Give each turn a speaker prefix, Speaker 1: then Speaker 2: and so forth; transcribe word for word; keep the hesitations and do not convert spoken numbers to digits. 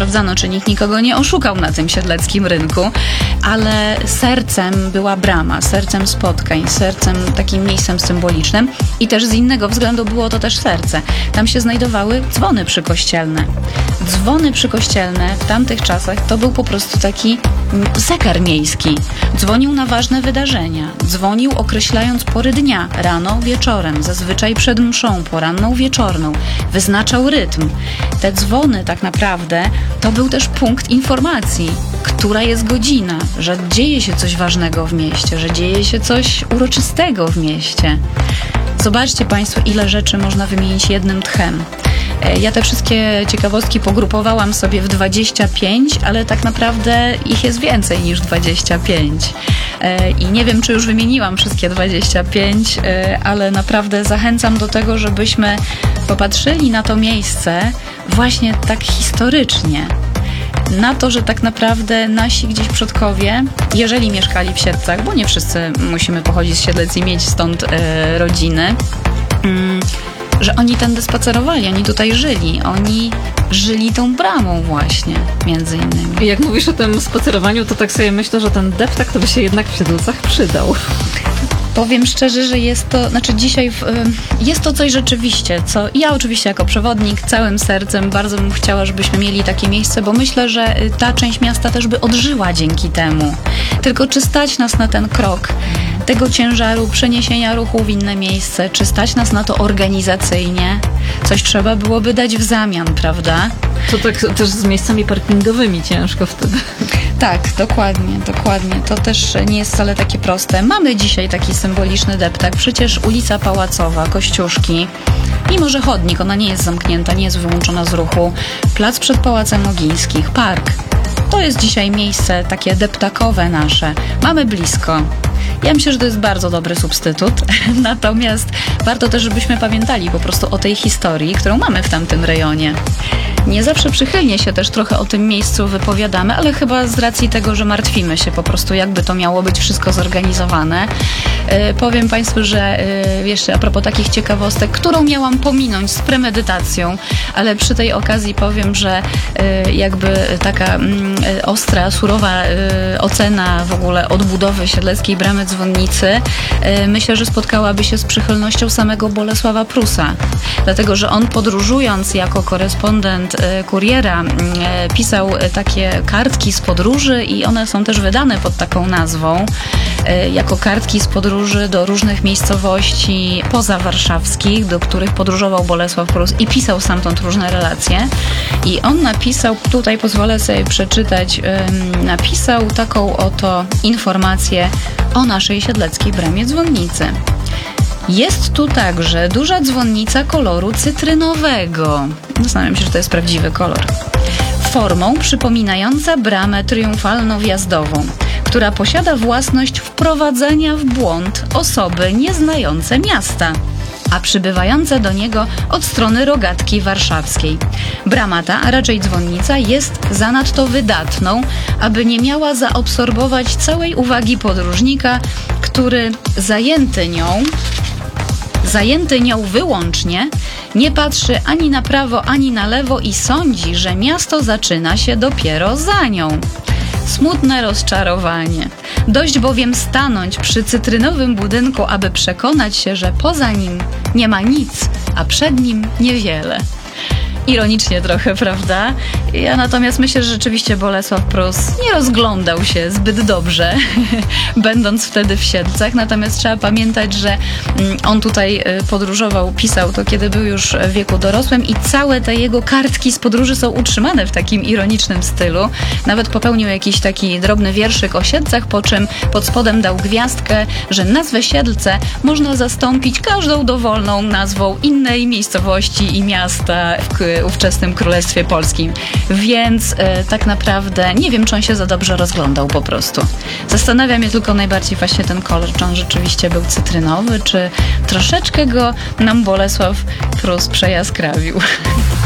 Speaker 1: sprawdzano, czy nikt nikogo nie oszukał na tym siedleckim rynku, ale sercem była brama, sercem spotkań, sercem takim miejscem symbolicznym i też z innego względu było to też serce. Tam się znajdowały dzwony przykościelne. Dzwony przykościelne w tamtych czasach to był po prostu taki zegar miejski. Dzwonił na ważne wydarzenia. Dzwonił określając pory dnia, rano, wieczorem, zazwyczaj przed mszą, poranną, wieczorną. Wyznaczał rytm. Te dzwony tak naprawdę to był też punkt informacji, która jest godzina, że dzieje się coś ważnego w mieście, że dzieje się coś uroczystego w mieście. Zobaczcie Państwo, ile rzeczy można wymienić jednym tchem. Ja te wszystkie ciekawostki pogrupowałam sobie w dwadzieścia pięć, ale tak naprawdę ich jest więcej niż dwadzieścia pięć. I nie wiem, czy już wymieniłam wszystkie dwadzieścia pięć, ale naprawdę zachęcam do tego, żebyśmy popatrzyli na to miejsce właśnie tak historycznie. Na to, że tak naprawdę nasi gdzieś przodkowie, jeżeli mieszkali w Siedlcach, bo nie wszyscy musimy pochodzić z Siedlec i mieć stąd e, rodziny, mm, że oni tędy spacerowali, oni tutaj żyli, oni żyli tą bramą właśnie, między innymi.
Speaker 2: I jak mówisz o tym spacerowaniu, to tak sobie myślę, że ten deptak to by się jednak w Siedlcach przydał.
Speaker 1: Powiem szczerze, że jest to, znaczy dzisiaj w, jest to coś rzeczywiście, co ja oczywiście jako przewodnik całym sercem bardzo bym chciała, żebyśmy mieli takie miejsce, bo myślę, że ta część miasta też by odżyła dzięki temu. Tylko czy stać nas na ten krok tego ciężaru przeniesienia ruchu w inne miejsce, czy stać nas na to organizacyjnie? Coś trzeba byłoby dać w zamian, prawda?
Speaker 2: To tak też z miejscami parkingowymi ciężko wtedy.
Speaker 1: Tak, dokładnie, dokładnie. To też nie jest wcale takie proste. Mamy dzisiaj taki symboliczny deptak. Przecież ulica Pałacowa, Kościuszki, mimo że chodnik, ona nie jest zamknięta, nie jest wyłączona z ruchu. Plac przed Pałacem Ogińskich, park. To jest dzisiaj miejsce takie deptakowe nasze. Mamy blisko. Ja myślę, że to jest bardzo dobry substytut, natomiast warto też, żebyśmy pamiętali po prostu o tej historii, którą mamy w tamtym rejonie. Nie zawsze przychylnie się też trochę o tym miejscu wypowiadamy, ale chyba z racji tego, że martwimy się po prostu, jakby to miało być wszystko zorganizowane. Yy, powiem Państwu, że yy, jeszcze a propos takich ciekawostek, którą miałam pominąć z premedytacją, ale przy tej okazji powiem, że yy, jakby taka yy, ostra, surowa yy, ocena w ogóle odbudowy Siedleckiej Bramy Dzwonnicy yy, myślę, że spotkałaby się z przychylnością samego Bolesława Prusa, dlatego, że on podróżując jako korespondent kuriera pisał takie kartki z podróży i one są też wydane pod taką nazwą, jako kartki z podróży do różnych miejscowości pozawarszawskich, do których podróżował Bolesław Prus i pisał stamtąd różne relacje. I on napisał, tutaj pozwolę sobie przeczytać, napisał taką oto informację o naszej Siedleckiej Bramie Dzwonnicy. Jest tu także duża dzwonnica koloru cytrynowego. Zastanawiam się, że to jest prawdziwy kolor. Formą przypominająca bramę triumfalno-wjazdową, która posiada własność wprowadzenia w błąd osoby nieznające miasta, a przybywające do niego od strony rogatki warszawskiej. Brama ta, a raczej dzwonnica, jest zanadto wydatną, aby nie miała zaabsorbować całej uwagi podróżnika, który zajęty nią Zajęty nią wyłącznie, nie patrzy ani na prawo, ani na lewo i sądzi, że miasto zaczyna się dopiero za nią. Smutne rozczarowanie. Dość bowiem stanąć przy cytrynowym budynku, aby przekonać się, że poza nim nie ma nic, a przed nim niewiele. Ironicznie trochę, prawda? Ja natomiast myślę, że rzeczywiście Bolesław Prus nie rozglądał się zbyt dobrze, będąc wtedy w Siedlcach, natomiast trzeba pamiętać, że on tutaj podróżował, pisał to, kiedy był już w wieku dorosłym i całe te jego kartki z podróży są utrzymane w takim ironicznym stylu. Nawet popełnił jakiś taki drobny wierszyk o Siedlcach, po czym pod spodem dał gwiazdkę, że nazwę Siedlce można zastąpić każdą dowolną nazwą innej miejscowości i miasta w ówczesnym Królestwie Polskim. Więc e, tak naprawdę nie wiem, czy on się za dobrze rozglądał po prostu. Zastanawia mnie tylko najbardziej właśnie ten kolor, czy on rzeczywiście był cytrynowy, czy troszeczkę go nam Bolesław Prus przejaskrawił.